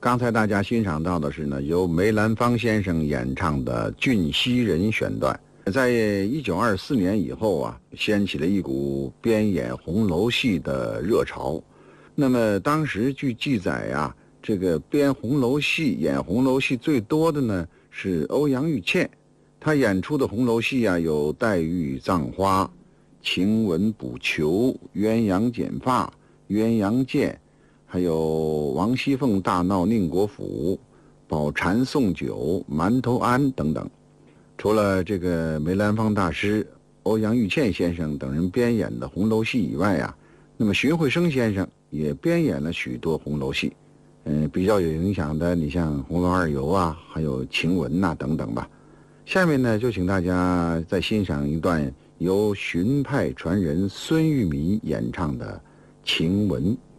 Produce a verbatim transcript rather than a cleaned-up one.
刚才大家欣赏到的是呢，由梅兰芳先生演唱的《俊熙人》选段。在一九二四年以后啊，掀起了一股编演红楼戏的热潮。那么当时据记载啊，这个编红楼戏、演红楼戏最多的呢是欧阳予倩。他演出的红楼戏啊，有黛玉葬花、晴雯补裘、鸳鸯剪发、鸳鸯剑，还有王熙凤大闹宁国府、宝蟾送酒、馒头庵等等。除了这个梅兰芳大师、欧阳予倩先生等人编演的红楼戏以外啊，那么荀慧生先生也编演了许多红楼戏。嗯，比较有影响的，你像《红楼二游》啊，还有晴雯呐等等吧。下面呢，就请大家再欣赏一段由荀派传人孙玉弥演唱的《晴雯》。